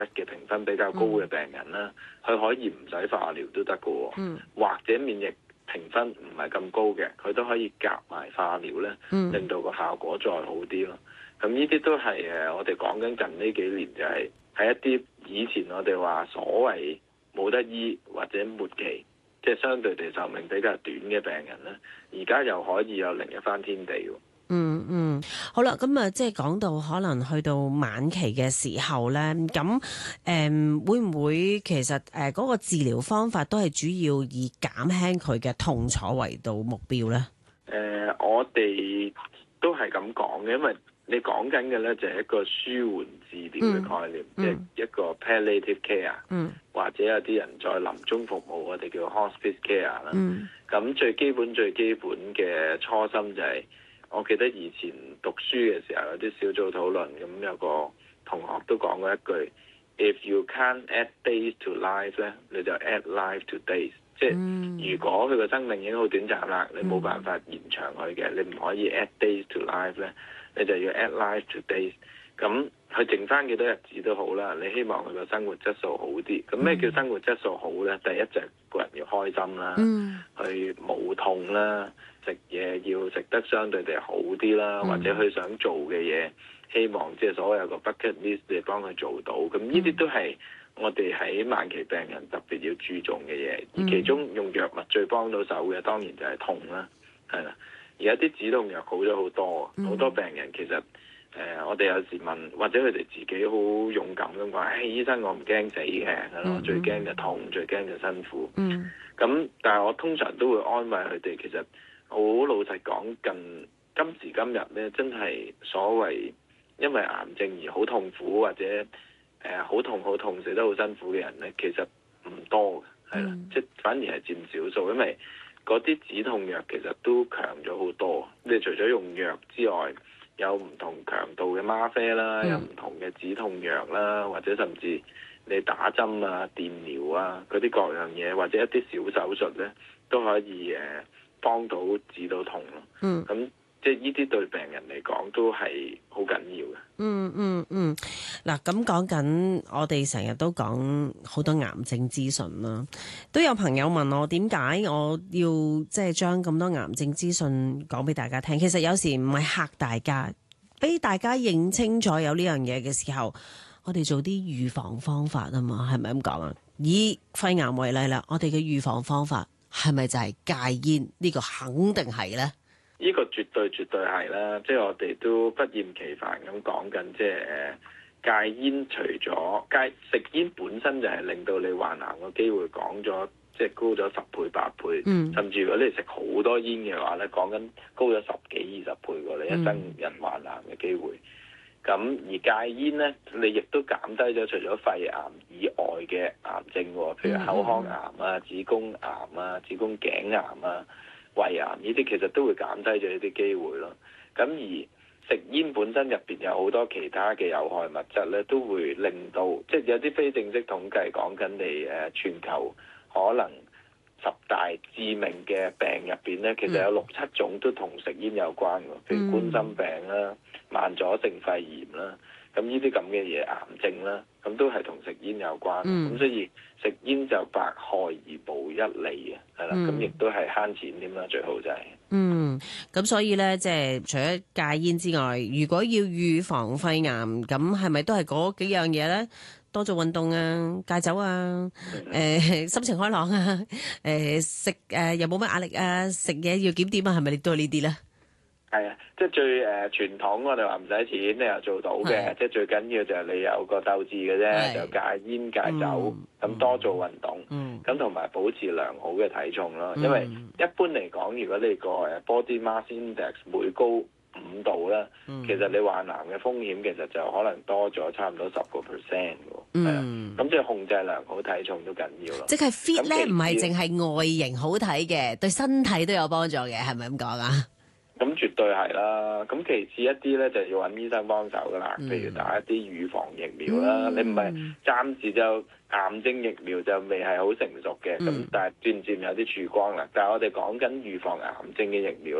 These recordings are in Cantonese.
嘅評分比較高嘅病人啦，佢可以唔使化療都得㗎喎，或者免疫評分唔係咁高嘅，佢都可以夾埋化療咧，令到個效果再好啲咯。咁呢啲都係我哋講緊近呢幾年就係喺一啲以前我哋話所謂冇得醫或者末期，即係相對地壽命比較短嘅病人咧，而家又可以有另一番天地喎。 好啦，咁啊，即係講到可能去到晚期嘅時候咧，咁會唔會其實嗰個治療方法都係主要以減輕佢嘅痛楚為到目標咧？ 我哋都係咁講嘅，因為你講緊嘅咧就係一個舒緩治療嘅概念，即係一個 palliative care，或者有啲人在臨終服務，我哋叫 hospice care 啦。咁最基本嘅初心就係，我記得以前讀書嘅時候有啲小組討論，咁有個同學都講過一句 ：If you can't add days to life 咧，你就 add life to days。即係如果佢個生命已經好短暫啦，你冇辦法延長佢嘅，你唔可以 add days to life 咧，你就要 add life to days。咁佢剩翻幾多日子都好啦，你希望佢個生活質素好啲。咁咩叫生活質素好咧？第一就係個人要開心啦，去冇痛啦，食嘢要食得相對地好啲啦，或者佢想做嘅嘢，希望即係所謂有個 bucket list 你幫佢做到。咁呢啲都係我哋喺晚期病人特別要注重嘅嘢，而其中用藥物最幫到手嘅，當然就係痛啦，係啦。而家啲止痛藥好咗好多，好多病人其實我哋有時問，或者佢哋自己好勇敢咁話，醫生我唔驚死嘅，我最驚就痛，最驚就辛苦。咁但係我通常都會安慰佢哋，其實好老實講，今時今日咧，真係所謂因為癌症而好痛苦或者好痛死得好辛苦嘅人咧，其實唔多嘅，係啦，即係反而係佔少數，因為嗰啲止痛藥其實都強咗好多。你除咗用藥之外，有唔同強度嘅嗎啡啦，有唔同嘅止痛藥啦，或者甚至你打針啊、電療啊嗰啲各樣嘢，或者一啲小手術咧，都可以幫到止到痛咯。咁即係呢啲對病人嚟講都係好緊要嘅。 嗱，咁講緊我哋成日都講好多癌症資訊啦，都有朋友問我點解我要即係將咁多癌症資訊講俾大家聽。其實有時唔係嚇大家，俾大家認清楚有呢樣嘢嘅時候，我哋做啲預防方法啊嘛，係咪咁講啊？以肺癌為例啦，我哋嘅預防方法係咪就係戒煙？呢個肯定係咧。 呢個絕對係啦，即係我哋都不厭其煩咁講緊，即係戒煙，除咗食煙本身就係令到你患癌嘅機會講咗，即係高咗10倍8倍，甚至如果你食好多煙嘅話咧，講緊高咗10幾20倍過你一生人患癌嘅機會。咁而戒煙咧，你亦都減低咗除咗肺癌以外嘅癌症喎，譬如口腔癌啊、子宮癌啊、子宮頸癌啊、胃癌呢啲，其實都會減低咗呢啲機會咯。咁而食煙本身入邊有好多其他嘅有害物質咧，都會令到即係有啲非正式統計講緊你全球可能10大致命嘅病入邊咧，其實有6-7種都同食煙有關嘅，譬如冠心病啦、慢阻性肺炎啦，咁呢啲咁嘅嘢，癌症啦，咁都係同食煙有關。咁所以食煙就百害而無一利嘅，係啦，咁亦都係慳錢添啦，最好就係。 咁所以咧，即係除咗戒煙之外，如果要預防肺癌，咁係咪都係嗰幾樣嘢咧？多做運動啊，戒酒啊，心情開朗啊，食又冇乜壓力啊，食嘢要檢點啊，係咪都係呢啲咧？ 係啊，即係最傳統，我哋話唔使錢，你又做到嘅，即係最緊要就係你有個鬥志嘅啫，就戒煙戒酒，咁多做運動，咁同埋保持良好嘅體重咯。因為一般嚟講，如果你個body mass index 每高5度啦，其實你患癌嘅風險其實就可能多咗差唔多10%嘅，係啊，咁即係控制良好體重都緊要咯。 即係 fit 咧，唔係淨係外形好睇嘅，對身體都有幫助嘅，係咪咁講啊？ 咁絕對係啦，咁其次一啲咧就要揾醫生幫手噶啦，譬如打一啲預防疫苗啦，你唔係暫時就癌症疫苗就未係好成熟嘅，咁但係漸漸有啲曙光啦。但係我哋講緊預防癌症嘅疫苗咧，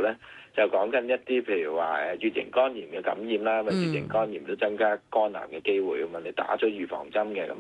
就講緊一啲譬如話乙型肝炎嘅感染啦，因為乙型肝炎都增加肝癌嘅機會啊嘛，你打咗預防針嘅咁